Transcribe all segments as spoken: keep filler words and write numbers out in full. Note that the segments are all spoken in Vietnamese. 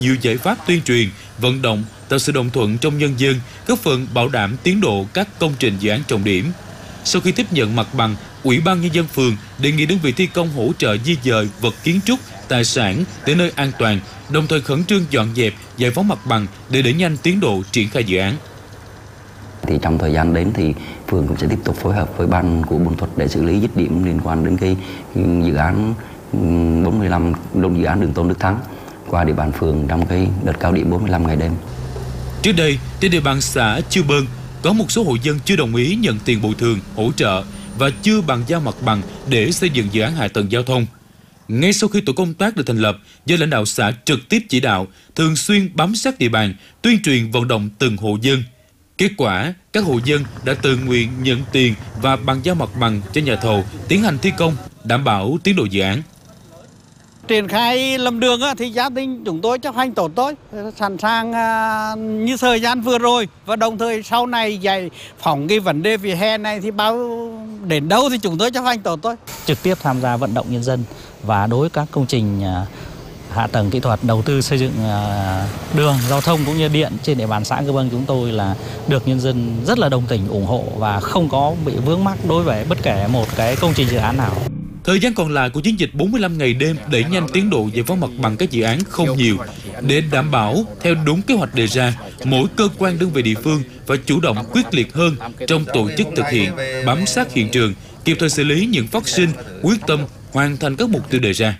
nhiều giải pháp tuyên truyền, vận động, tạo sự đồng thuận trong nhân dân, góp phần bảo đảm tiến độ các công trình dự án trọng điểm. Sau khi tiếp nhận mặt bằng, Ủy ban Nhân dân phường đề nghị đơn vị thi công hỗ trợ di dời vật kiến trúc, tài sản đến nơi an toàn, đồng thời khẩn trương dọn dẹp, giải phóng mặt bằng để đẩy nhanh tiến độ triển khai dự án. Thì trong thời gian đến thì phường cũng sẽ tiếp tục phối hợp với ban của Buôn Thuột để xử lý dứt điểm liên quan đến cái dự án bốn mươi lăm đông dự án đường Tôn Đức Thắng qua địa bàn phường trong cái đợt cao điểm bốn mươi lăm ngày đêm. Trước đây, trên địa bàn xã Chư Bơn có một số hộ dân chưa đồng ý nhận tiền bồi thường, hỗ trợ và chưa bàn giao mặt bằng để xây dựng dự án hạ tầng giao thông. Ngay sau khi tổ công tác được thành lập, do lãnh đạo xã trực tiếp chỉ đạo, thường xuyên bám sát địa bàn, tuyên truyền vận động từng hộ dân. Kết quả, các hộ dân đã tự nguyện nhận tiền và bàn giao mặt bằng cho nhà thầu tiến hành thi công, đảm bảo tiến độ dự án. Triển khai làm đường thì gia đình chúng tôi chấp hành tốt thôi, sẵn sàng như thời gian vừa rồi, và đồng thời sau này giải phóng cái vấn đề vỉa hè này thì bao đến đâu thì chúng tôi chấp hành tốt thôi. Trực tiếp tham gia vận động nhân dân và đối với các công trình hạ tầng kỹ thuật đầu tư xây dựng đường, giao thông cũng như điện trên địa bàn xã Cư Bâng chúng tôi là được nhân dân rất là đồng tình ủng hộ và không có bị vướng mắc đối với bất kể một cái công trình dự án nào. Thời gian còn lại của chiến dịch bốn mươi lăm ngày đêm đẩy nhanh tiến độ giải phóng mặt bằng các dự án không nhiều. Để đảm bảo theo đúng kế hoạch đề ra, mỗi cơ quan đơn vị địa phương phải chủ động quyết liệt hơn trong tổ chức thực hiện, bám sát hiện trường, kịp thời xử lý những phát sinh, quyết tâm hoàn thành các mục tiêu đề ra.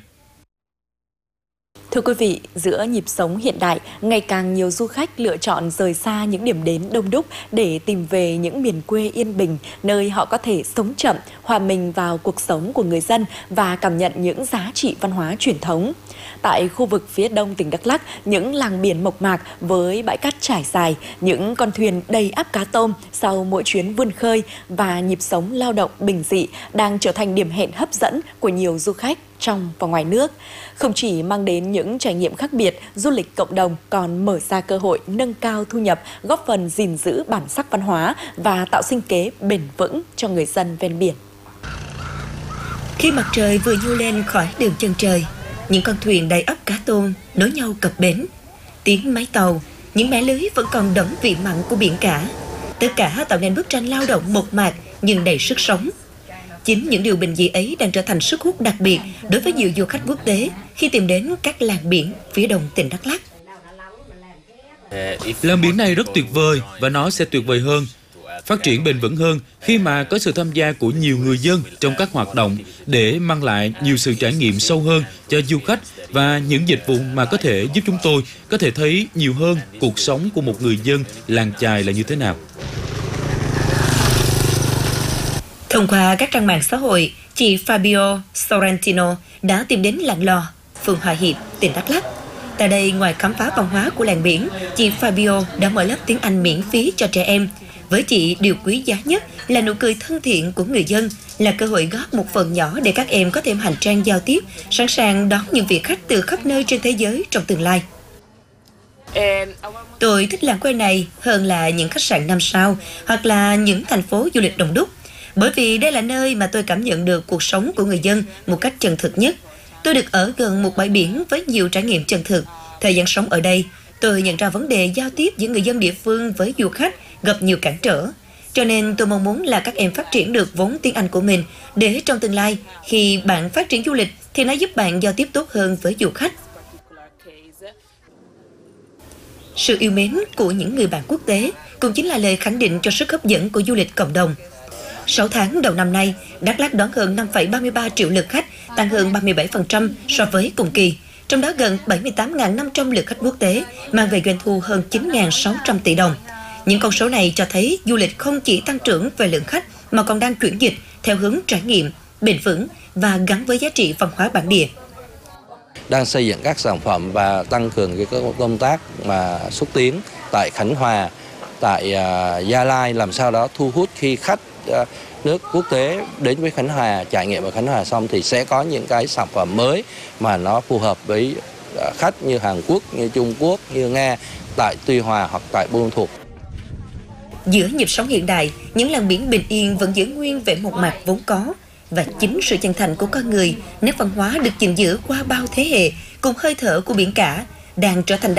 Thưa quý vị, giữa nhịp sống hiện đại, ngày càng nhiều du khách lựa chọn rời xa những điểm đến đông đúc để tìm về những miền quê yên bình, nơi họ có thể sống chậm, hòa mình vào cuộc sống của người dân và cảm nhận những giá trị văn hóa truyền thống. Tại khu vực phía đông tỉnh Đắk Lắk, những làng biển mộc mạc với bãi cát trải dài, những con thuyền đầy ắp cá tôm sau mỗi chuyến vươn khơi và nhịp sống lao động bình dị đang trở thành điểm hẹn hấp dẫn của nhiều du khách trong và ngoài nước. Không chỉ mang đến những trải nghiệm khác biệt, du lịch cộng đồng còn mở ra cơ hội nâng cao thu nhập, góp phần gìn giữ bản sắc văn hóa và tạo sinh kế bền vững cho người dân ven biển. Khi mặt trời vừa nhô lên khỏi đường chân trời, những con thuyền đầy ắp cá tôm nối nhau cập bến. Tiếng máy tàu, những mẻ lưới vẫn còn đẫm vị mặn của biển cả. Tất cả tạo nên bức tranh lao động mộc mạc nhưng đầy sức sống. Chính những điều bình dị ấy đang trở thành sức hút đặc biệt đối với nhiều du khách quốc tế khi tìm đến các làng biển phía đông tỉnh Đắk Lắk. Làng biển này rất tuyệt vời và nó sẽ tuyệt vời hơn, phát triển bền vững hơn khi mà có sự tham gia của nhiều người dân trong các hoạt động để mang lại nhiều sự trải nghiệm sâu hơn cho du khách và những dịch vụ mà có thể giúp chúng tôi có thể thấy nhiều hơn cuộc sống của một người dân làng chài là như thế nào. Thông qua các trang mạng xã hội, chị Fabio Sorrentino đã tìm đến làng Lò, phường Hòa Hiệp, tỉnh Đắk Lắk. Tại đây, ngoài khám phá văn hóa của làng biển, chị Fabio đã mở lớp tiếng Anh miễn phí cho trẻ em. Với chị, điều quý giá nhất là nụ cười thân thiện của người dân, là cơ hội góp một phần nhỏ để các em có thêm hành trang giao tiếp, sẵn sàng đón những vị khách từ khắp nơi trên thế giới trong tương lai. Tôi thích làng quê này hơn là những khách sạn năm sao hoặc là những thành phố du lịch đông đúc, bởi vì đây là nơi mà tôi cảm nhận được cuộc sống của người dân một cách chân thực nhất. Tôi được ở gần một bãi biển với nhiều trải nghiệm chân thực. Thời gian sống ở đây, tôi nhận ra vấn đề giao tiếp giữa người dân địa phương với du khách gặp nhiều cản trở. Cho nên tôi mong muốn là các em phát triển được vốn tiếng Anh của mình, để trong tương lai, khi bạn phát triển du lịch thì nó giúp bạn giao tiếp tốt hơn với du khách. Sự yêu mến của những người bạn quốc tế cũng chính là lời khẳng định cho sức hấp dẫn của du lịch cộng đồng. sáu tháng đầu năm nay, Đắk Lắk đón hơn năm phẩy ba mươi ba triệu lượt khách, tăng hơn ba mươi bảy phần trăm so với cùng kỳ. Trong đó gần bảy mươi tám nghìn năm trăm lượt khách quốc tế, mang về doanh thu hơn chín nghìn sáu trăm tỷ đồng. Những con số này cho thấy du lịch không chỉ tăng trưởng về lượng khách mà còn đang chuyển dịch theo hướng trải nghiệm, bền vững và gắn với giá trị văn hóa bản địa. Đang xây dựng các sản phẩm và tăng cường cái công tác mà xúc tiến tại Khánh Hòa, tại uh, Gia Lai, làm sao đó thu hút khi khách uh, nước quốc tế đến với Khánh Hòa, trải nghiệm ở Khánh Hòa xong thì sẽ có những cái sản phẩm mới mà nó phù hợp với uh, khách như Hàn Quốc, như Trung Quốc, như Nga tại Tuy Hòa hoặc tại Buôn Thuột. Giữa nhịp sống hiện đại, những làng biển bình yên vẫn giữ nguyên vẻ mộc mạc vốn có. Và chính sự chân thành của con người, nét văn hóa được gìn giữ qua bao thế hệ, cùng hơi thở của biển cả, đang trở thành